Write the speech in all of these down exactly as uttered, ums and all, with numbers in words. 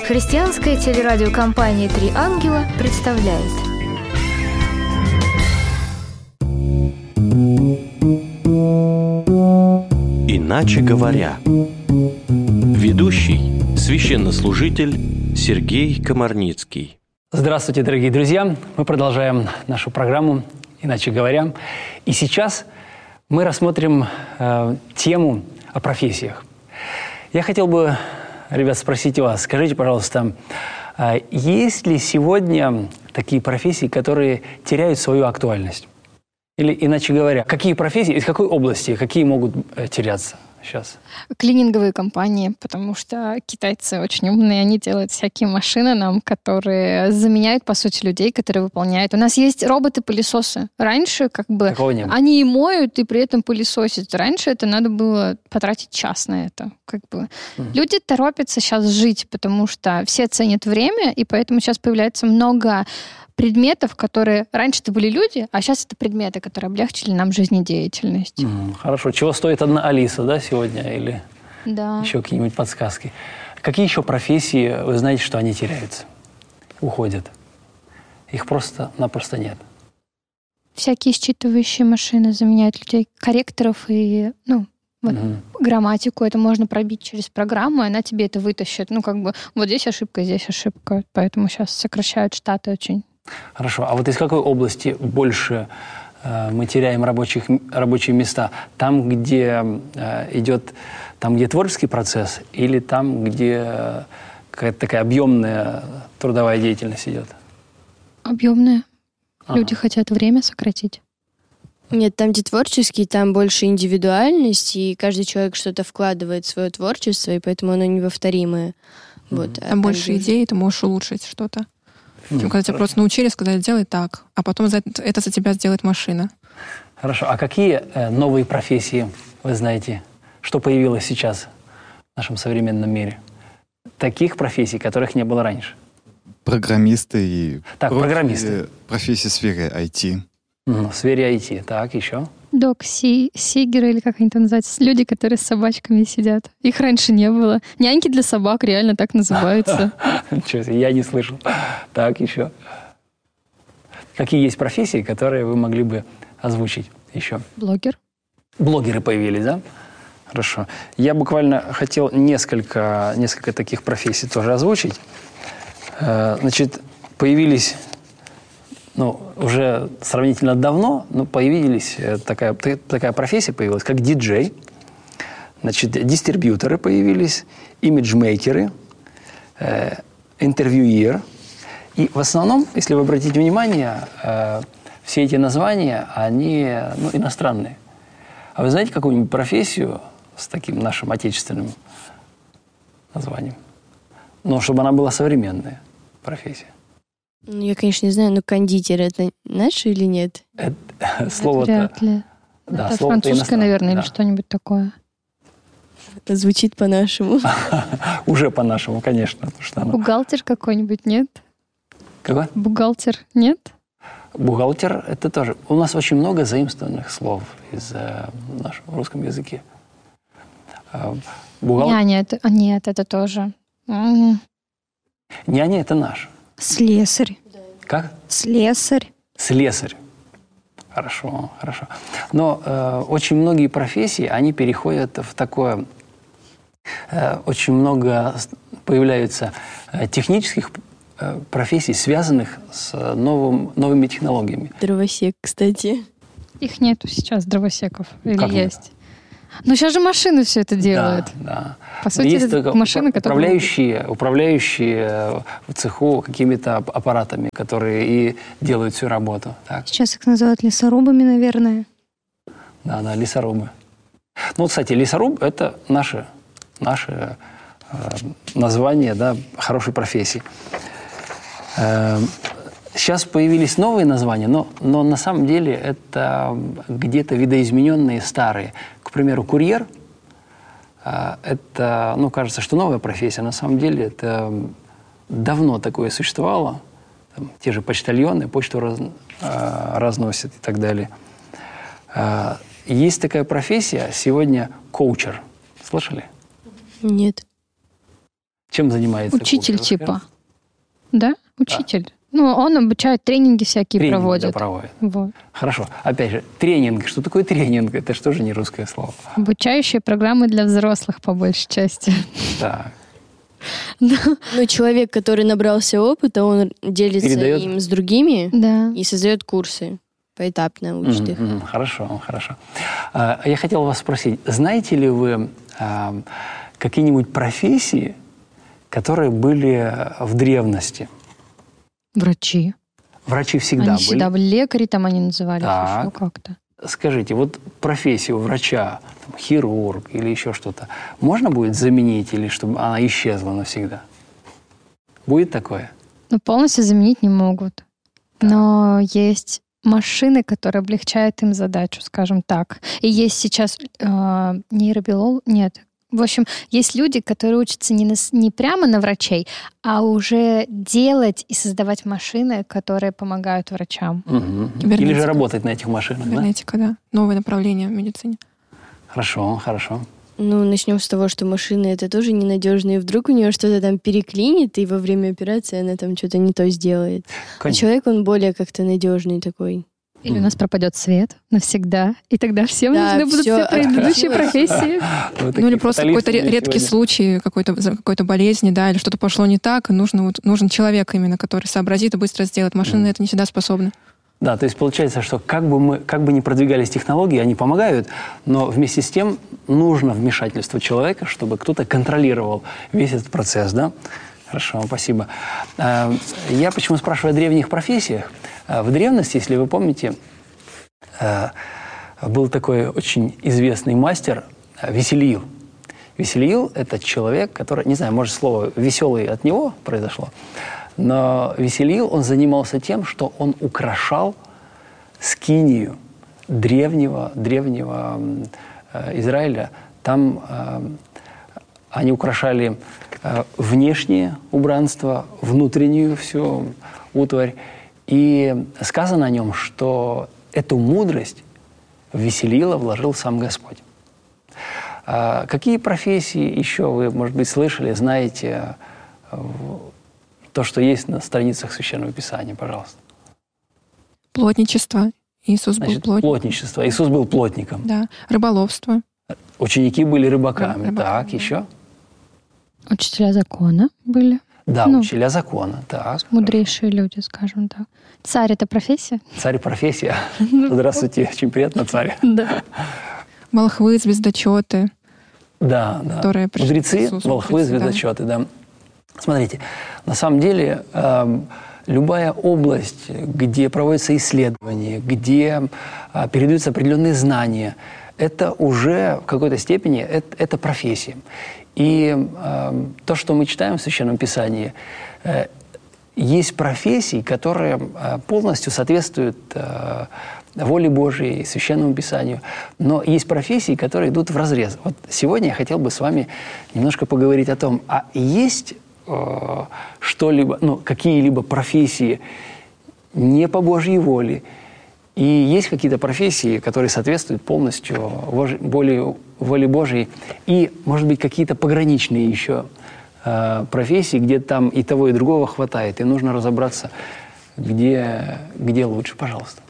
Христианская телерадиокомпания «Три ангела» представляет. Иначе говоря. Ведущий – священнослужитель Сергей Комарницкий. Здравствуйте, дорогие друзья! Мы продолжаем нашу программу «Иначе говоря». И сейчас мы рассмотрим э, тему о профессиях. Я хотел бы, ребят, спросить у вас, скажите, пожалуйста, э, есть ли сегодня такие профессии, которые теряют свою актуальность? Или, иначе говоря, какие профессии, из какой области, какие могут э, теряться сейчас? Клининговые компании, потому что китайцы очень умные, они делают всякие машины нам, которые заменяют, по сути, людей, которые выполняют. У нас есть роботы-пылесосы. Раньше как бы они и моют, и при этом пылесосят. Раньше это надо было потратить час на это. Как бы. Mm. Люди торопятся сейчас жить, потому что все ценят время, и поэтому сейчас появляется много предметов, которые раньше-то были люди, а сейчас это предметы, которые облегчили нам жизнедеятельность. Mm, хорошо. Чего стоит одна Алиса, да, сегодня? Или да. еще какие-нибудь подсказки? Какие еще профессии, вы знаете, что они теряются, уходят? Их просто-напросто нет. Всякие считывающие машины заменяют людей, корректоров и, ну, вот, mm-hmm. грамматику. Это можно пробить через программу, и она тебе это вытащит. Ну, как бы, вот здесь ошибка, здесь ошибка. Поэтому сейчас сокращают штаты очень. Хорошо. А вот из какой области больше э, мы теряем рабочих, рабочие места? Там, где э, идет, там, где творческий процесс, или там, где э, какая-то такая объемная трудовая деятельность идет? Объемная. Ага. Люди хотят время сократить. Нет, там, где творческий, там больше индивидуальность, и каждый человек что-то вкладывает в свое творчество, и поэтому оно неповторимое. Mm-hmm. Вот. Там, там больше где... идей, ты можешь улучшить что-то. Mm-hmm. Когда тебя просто научили, сказали, делай так, а потом это за тебя сделает машина. Хорошо. А какие э, новые профессии вы знаете, что появилось сейчас в нашем современном мире? Таких профессий, которых не было раньше. Программисты и так, профи... программисты. профессии в сфере ай ти. В сфере ай ти. Так, еще? Док, си, сигеры, или как они там называются. Люди, которые с собачками сидят. Их раньше не было. Няньки для собак реально так называются. Ничего себе, я не слышал. Так, еще. Какие есть профессии, которые вы могли бы озвучить еще? Блогер. Блогеры появились, да? Хорошо. Я буквально хотел несколько, несколько таких профессий тоже озвучить. Значит, появились... Ну, уже сравнительно давно, но появились, такая, такая профессия появилась, как диджей. Значит, дистрибьюторы появились, имиджмейкеры, э, интервьюер. И в основном, если вы обратите внимание, э, все эти названия, они ну, иностранные. А вы знаете какую-нибудь профессию с таким нашим отечественным названием? Ну, чтобы она была современная профессия. Ну, я, конечно, не знаю, но кондитер — это наше или нет? Это, слово-то... Вряд ли. Да, это слово-то французское, наверное, да. или что-нибудь такое. Это звучит по-нашему. Уже по-нашему, конечно. Бухгалтер какой-нибудь, нет? Какой? Бухгалтер, нет? Бухгалтер — это тоже... У нас очень много заимствованных слов из нашего русском языке. Бухгал... Няня, это... А, нет, это тоже. Няня — это наш. Слесарь. Как? Слесарь. Слесарь. Хорошо, хорошо. Но э, очень многие профессии, они переходят в такое... Э, очень много появляется э, технических э, профессий, связанных с новым, новыми технологиями. Дровосек, кстати. Их нету сейчас, дровосеков. Или как есть? Нет? Ну, сейчас же машины все это делают. Да, да. По сути, есть это машины, которые... Управляющие, управляющие в цеху какими-то аппаратами, которые и делают всю работу. Так. Сейчас их называют лесорубами, наверное. Да, да, лесорубы. Ну, вот, кстати, лесоруб – это наше, наше э, название, да, хорошей профессии. Э, сейчас появились новые названия, но, но на самом деле это где-то видоизмененные старые. К примеру, курьер – это, ну, кажется, что новая профессия. На самом деле это давно такое существовало. Там, те же почтальоны почту раз, разносят и так далее. Есть такая профессия сегодня – коучер. Слышали? Нет. Чем занимается? Учитель коуч? типа. Да? Учитель. Да. Ну, он обучает, тренинги всякие тренинги, проводит. Да, проводит. Вот. Хорошо. Опять же, тренинг. Что такое тренинг? Это же тоже не русское слово. Обучающие программы для взрослых, по большей части. Так. Ну, человек, который набрался опыта, он делится Передает? им с другими Да. и создает курсы. Поэтапно учит их. Mm-hmm. Хорошо, хорошо. А, я хотел вас спросить, знаете ли вы а, какие-нибудь профессии, которые были в древности? Врачи. Врачи всегда они были? всегда были. Лекари там они назывались Так. еще как-то. Скажите, вот профессию врача, там, хирург или еще что-то, можно будет заменить или чтобы она исчезла навсегда? Будет такое? Ну, полностью заменить не могут. Но есть машины, которые облегчают им задачу, скажем так. И есть сейчас э, нейробиолог... Нет. В общем, есть люди, которые учатся не, на, не прямо на врачей, а уже делать и создавать машины, которые помогают врачам. Угу. Или же работать на этих машинах, Кибернетика, да? да. Новое направление в медицине. Хорошо, хорошо. Ну, начнем с того, что машина это тоже ненадежная, и вдруг у нее что-то там переклинит, и во время операции она там что-то не то сделает. Конечно. А человек, он более как-то надежный такой. Или у нас пропадет свет навсегда, и тогда всем да, нужны будут все предыдущие профессии. Ну или просто какой-то редкий случай, какой-то, какой-то болезни, да, или что-то пошло не так, и нужно, вот, нужен человек именно, который сообразит и быстро сделает. Машины mm. это не всегда способны. Да, то есть получается, что как бы мы, как бы ни продвигались технологии, они помогают, но вместе с тем нужно вмешательство человека, чтобы кто-то контролировал весь этот процесс, да? Хорошо, спасибо. Я почему спрашиваю о древних профессиях? В древности, если вы помните, был такой очень известный мастер Веселиил. Веселиил – это человек, который, не знаю, может, слово «веселый» от него произошло, но Веселиил, он занимался тем, что он украшал скинию древнего, древнего Израиля. Там они украшали внешнее убранство, внутреннюю всю утварь. И сказано о нем, что эту мудрость в Веселиила вложил сам Господь. А какие профессии еще вы, может быть, слышали, знаете, то, что есть на страницах Священного Писания, пожалуйста? Плотничество. Иисус Значит, был плотником. Плотничество. Иисус был плотником. Да. Рыболовство. Ученики были рыбаками. Да, рыбаками. Так, Да. еще? Учителя закона были. Да, ну, учителя закона. Так, мудрейшие люди, скажем так. Царь — это профессия? Царь — профессия. Здравствуйте, очень приятно, царь. Да. Волхвы, звездочеты. Да, да. Которые пришли к Мудрецы, Иисусу, волхвы, мудрецы, да. звездочеты, да. Смотрите, на самом деле э, любая область, где проводятся исследования, где э, передаются определенные знания, это уже в какой-то степени это, это профессия. И э, то, что мы читаем в Священном Писании, э, есть профессии, которые э, полностью соответствуют э, воле Божией, Священному Писанию. Но есть профессии, которые идут вразрез. Вот сегодня я хотел бы с вами немножко поговорить о том, а есть э, что-либо, ну, какие-либо профессии не по Божьей воле, и есть какие-то профессии, которые соответствуют полностью воле, воле Божией, и, может быть, какие-то пограничные еще э, профессии, где там и того, и другого хватает, и нужно разобраться, где, где лучше. Пожалуйста.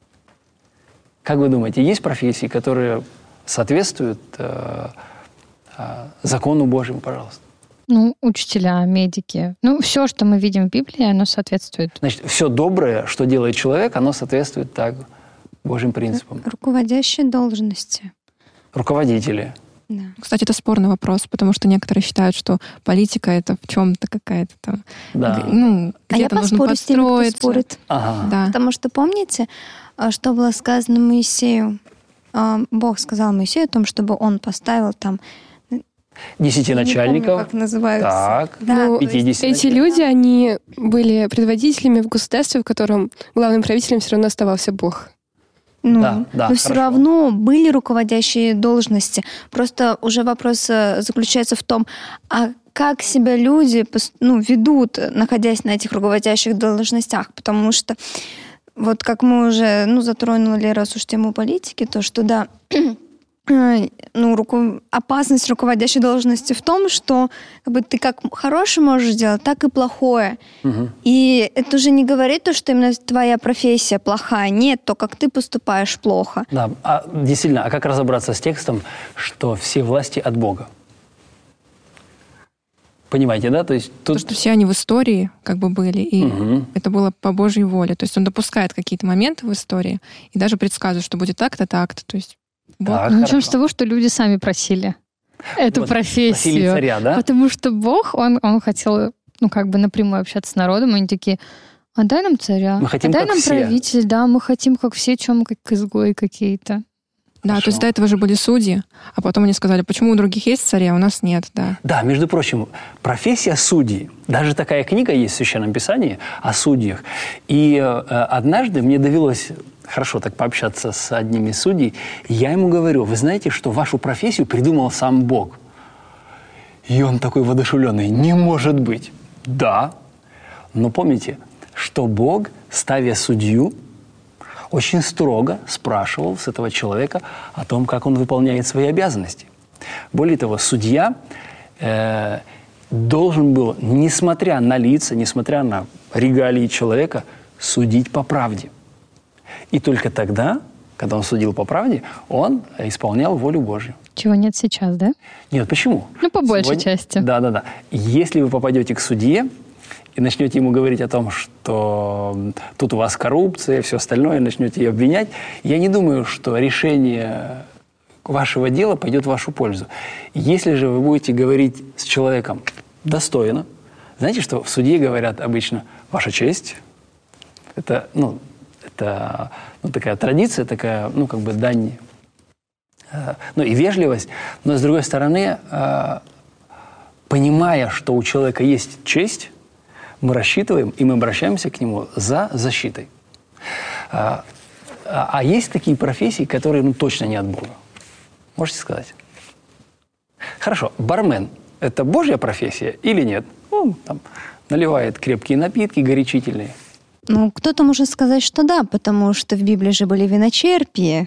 Как вы думаете, есть профессии, которые соответствуют э, э, закону Божьему? Пожалуйста. Ну, учителя, медики. Ну, все, что мы видим в Библии, оно соответствует. Значит, все доброе, что делает человек, оно соответствует так Божьим принципам. Руководящие должности. Руководители. Да. Кстати, это спорный вопрос, потому что некоторые считают, что политика — это в чем-то какая-то там... Да. Ну, а я где-то нужно поспорю с теми, кто подстроиться. спорит. Ага. Да. Потому что помните, что было сказано Моисею? Бог сказал Моисею о том, чтобы он поставил там... Десяти начальников. Не помню, как называются. Так. Да, Ну, пятидесяти эти люди, они были предводителями в государстве, в котором главным правителем все равно оставался Бог. Ну, Да, да, но все хорошо. равно были руководящие должности. Просто уже вопрос э, заключается в том, а как себя люди пос- ну, ведут, находясь на этих руководящих должностях. Потому что, вот как мы уже ну, затронули, раз уж тему политики, то что да, ну, руку... опасность руководящей должности в том, что как бы, ты как хорошее можешь делать, так и плохое. Угу. И это уже не говорит то, что именно твоя профессия плохая. Нет, то, как ты поступаешь, плохо. Да, а, действительно, а как разобраться с текстом, что все власти от Бога? Понимаете, да? То есть тут... То, что все они в истории как бы были, и угу. это было по Божьей воле. То есть он допускает какие-то моменты в истории и даже предсказывает, что будет так-то, так-то. То есть Бог... Так, начнем с того, что люди сами просили эту вот, профессию. Просили царя, да? Потому что Бог, он, он хотел, ну, как бы напрямую общаться с народом, и они такие, отдай нам царя, мы хотим, отдай нам все. правителя, да, мы хотим, как все, чем мы как изгои какие-то. Да, Хорошо. То есть до этого же были судьи, а потом они сказали, почему у других есть цари, а у нас нет, да. Да, между прочим, профессия судей. Даже такая книга есть в Священном Писании о судьях. И э, однажды мне довелось хорошо так пообщаться с одним из судей, и я ему говорю, вы знаете, что вашу профессию придумал сам Бог? И он такой воодушевленный, не может быть. Да, но помните, что Бог, ставя судью, очень строго спрашивал с этого человека о том, как он выполняет свои обязанности. Более того, судья э, должен был, несмотря на лица, несмотря на регалии человека, судить по правде. И только тогда, когда он судил по правде, он исполнял волю Божью. Чего нет сейчас, да? Нет, почему? Ну, по большей Сегодня... части. Да-да-да. Если вы попадете к судье, и начнете ему говорить о том, что тут у вас коррупция, все остальное, начнете ее обвинять, я не думаю, что решение вашего дела пойдет в вашу пользу. Если же вы будете говорить с человеком достойно, знаете, что в суде говорят обычно «Ваша честь», это, ну, это ну, такая традиция, такая, ну, как бы дань, э, ну, и вежливость, но, с другой стороны, э, понимая, что у человека есть честь, мы рассчитываем, и мы обращаемся к нему за защитой. А, а есть такие профессии, которые ну, точно не от Бога. Можете сказать? Хорошо, бармен – это Божья профессия или нет? Он там наливает крепкие напитки, горячительные. Ну, кто-то может сказать, что да, потому что в Библии же были виночерпии.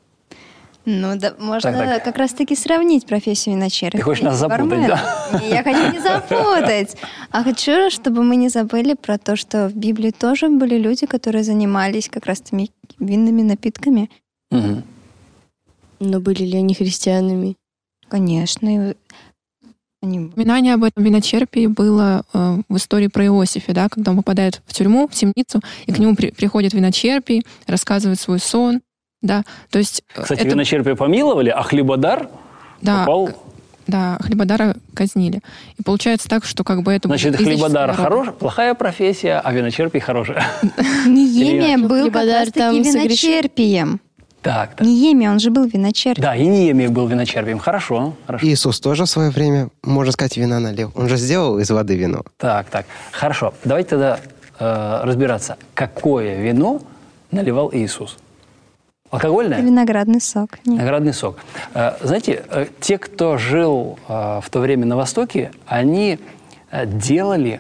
Ну, да, можно так, так. как раз-таки сравнить профессию виночерпия. Ты хочешь нас запутать, да? Я хочу не запутать. А хочу, чтобы мы не забыли про то, что в Библии тоже были люди, которые занимались как раз теми винными напитками. Угу. Но были ли они христианами? Конечно. Они... Упоминание об этом виночерпии было э, в истории про Иосифа, да, когда он попадает в тюрьму, в темницу, и к нему при, приходит виночерпий, рассказывает свой сон. Да, то есть... Кстати, это... виночерпия помиловали, а хлебодар да, попал... Да, хлебодара казнили. И получается так, что как бы это... Значит, хлебодар хорош, плохая профессия, а виночерпий хорошая. Неемия был как раз-таки виночерпием. Так, так. Неемия, он же был виночерпием. Да, и Неемия был виночерпием. Хорошо, хорошо. Иисус тоже в свое время, можно сказать, вина налил. Он же сделал из воды вино. Так, так. Хорошо. Давайте тогда э, разбираться, какое вино наливал Иисус. Алкогольное? Виноградный сок. Нет. Виноградный сок. Знаете, те, кто жил в то время на Востоке, они делали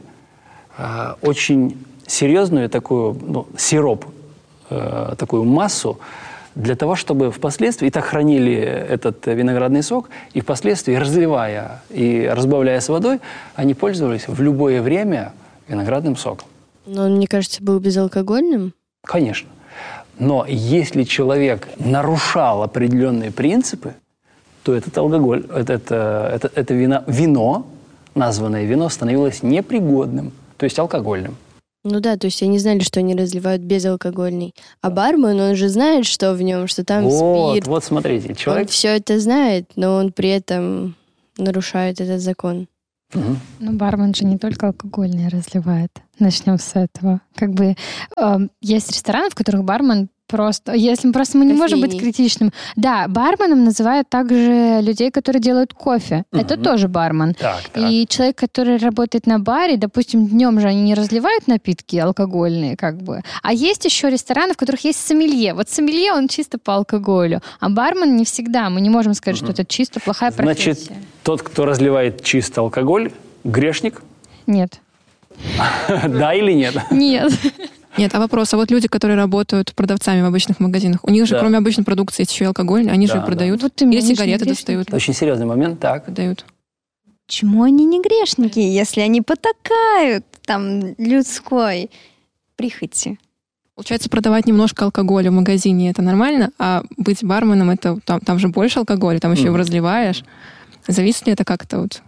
очень серьезную такую, ну, сироп, такую массу для того, чтобы впоследствии, и так хранили этот виноградный сок, и впоследствии, разливая и разбавляя с водой, они пользовались в любое время виноградным соком. Но он, мне кажется, был безалкогольным? Конечно. Но если человек нарушал определенные принципы, то этот алкоголь, это, это, это, это вино, вино, названное вино, становилось непригодным, то есть алкогольным. Ну да, то есть они знали, что они разливают безалкогольный. А бармен, он же знает, что в нем, что там вот, спирт. Вот, смотрите, человек... Он все это знает, но он при этом нарушает этот закон. Угу. Ну, бармен же не только алкогольное разливает. Начнем с этого. Как бы э, есть рестораны, в которых бармен просто... Если просто мы не Кофейни. можем быть критичным. Да, барменом называют также людей, которые делают кофе. Угу. Это тоже бармен. Так, так. И человек, который работает на баре, допустим, днем же они не разливают напитки алкогольные, как бы. А есть еще рестораны, в которых есть сомелье. Вот сомелье, он чисто по алкоголю. А бармен не всегда. Мы не можем сказать, угу. что это чисто плохая профессия. Значит, тот, кто разливает чисто алкоголь, грешник? Нет. Да или нет? Нет. Нет, а вопрос, а вот люди, которые работают продавцами в обычных магазинах, у них же, Да. кроме обычной продукции, есть еще и алкоголь, они Да, же да. продают. Вот именно, Или они же сигареты не достают. Это очень серьезный момент, так. Продают. Почему они не грешники, если они потакают там людской прихоти? Получается, продавать немножко алкоголя в магазине это нормально, а быть барменом это там, там же больше алкоголя, там еще Мгм. его разливаешь. Зависит ли это как-то вот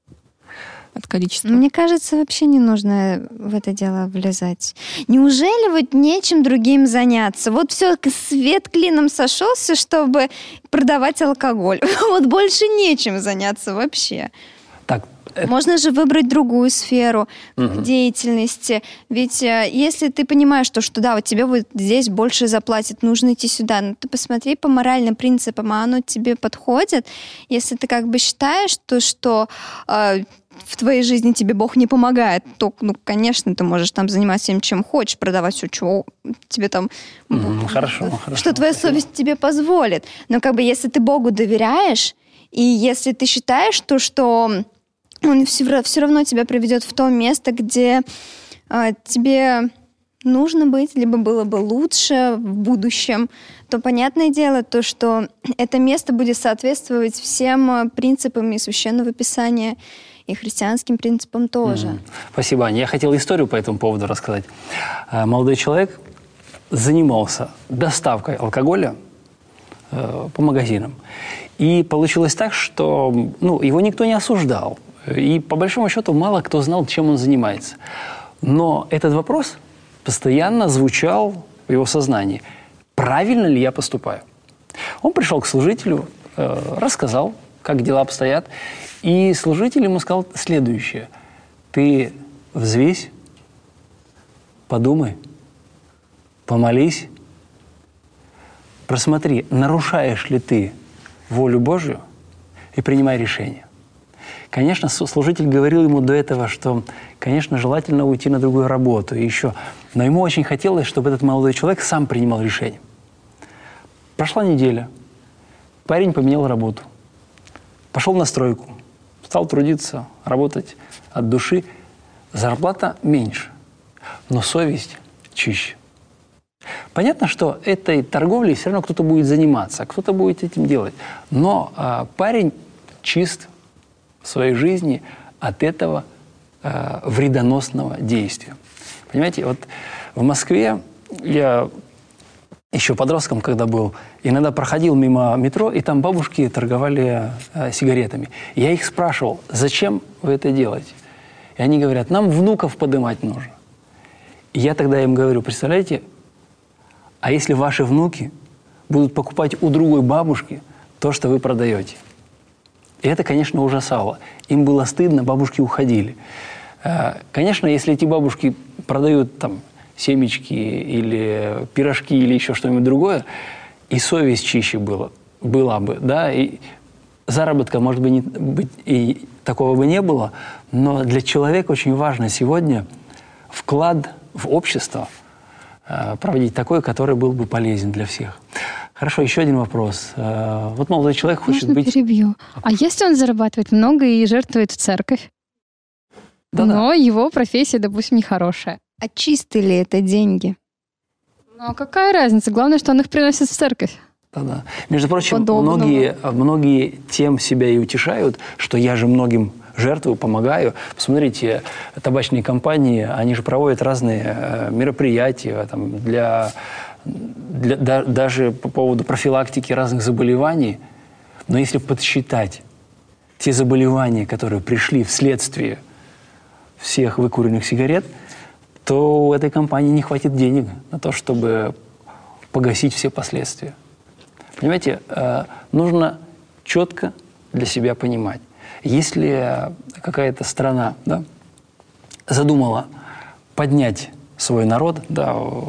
от количества? Мне кажется, вообще не нужно в это дело влезать. Неужели вот нечем другим заняться? Вот все, свет клином сошелся, чтобы продавать алкоголь. Вот больше нечем заняться вообще. Так, это- Можно же выбрать другую сферу Мгм. деятельности. Ведь э, если ты понимаешь, что, что да, вот тебе вот здесь больше заплатят, нужно идти сюда, ну ты посмотри по моральным принципам, а оно тебе подходит. Если ты как бы считаешь, то, что э, в твоей жизни тебе Бог не помогает, то, ну, конечно, ты можешь там заниматься всем, чем хочешь, продавать все, чего тебе там... Мгм, хорошо, хорошо. Что твоя спасибо. совесть тебе позволит. Но как бы если ты Богу доверяешь, и если ты считаешь, то, что Он все, все равно тебя приведет в то место, где а, тебе нужно быть, либо было бы лучше в будущем, то понятное дело то, что это место будет соответствовать всем а, принципам и Священного Писания, и христианским принципам тоже. Мгм. Спасибо, Аня. Я хотел историю по этому поводу рассказать. А, Молодой человек занимался доставкой алкоголя э, по магазинам. И получилось так, что ну, его никто не осуждал. И по большому счету мало кто знал, чем он занимается. Но этот вопрос постоянно звучал в его сознании. Правильно ли я поступаю? Он пришел к служителю, э, рассказал, как дела обстоят. И служитель ему сказал следующее. Ты взвесь, подумай, помолись, просмотри, нарушаешь ли ты волю Божью, и принимай решение. Конечно, служитель говорил ему до этого, что, конечно, желательно уйти на другую работу и еще. Но ему очень хотелось, чтобы этот молодой человек сам принимал решение. Прошла неделя. Парень поменял работу. Пошел на стройку. Стал трудиться, работать от души. Зарплата меньше, но совесть чище. Понятно, что этой торговлей все равно кто-то будет заниматься, кто-то будет этим делать. Но а, парень чист в своей жизни от этого а, вредоносного действия. Понимаете, вот в Москве я еще подростком, когда был, иногда проходил мимо метро, и там бабушки торговали а, сигаретами. Я их спрашивал, зачем вы это делаете? И они говорят, нам внуков подымать нужно. И я тогда им говорю, представляете, а если ваши внуки будут покупать у другой бабушки то, что вы продаете? И это, конечно, ужасало. Им было стыдно, бабушки уходили. Конечно, если эти бабушки продают там семечки или пирожки или еще что-нибудь другое, и совесть чище было, была бы, да, и заработка, может быть, не, быть, и такого бы не было, но для человека очень важно сегодня вклад в общество э, проводить такой, который был бы полезен для всех. Хорошо, еще один вопрос. Э, вот молодой человек хочет Можно быть... перебью? А если он зарабатывает много и жертвует в церковь, Да-да. но его профессия, допустим, нехорошая? А чистые ли это деньги? Ну а какая разница? Главное, что он их приносит в церковь. Да-да. Между прочим, Подобного. многие, многие тем себя и утешают, что я же многим жертвую, помогаю. Посмотрите, табачные компании, они же проводят разные э, мероприятия там, для, для, да, даже по поводу профилактики разных заболеваний. Но если подсчитать те заболевания, которые пришли вследствие всех выкуренных сигарет, то у этой компании не хватит денег на то, чтобы погасить все последствия. Понимаете, э, нужно четко для себя понимать. Если какая-то страна, да, задумала поднять свой народ, да,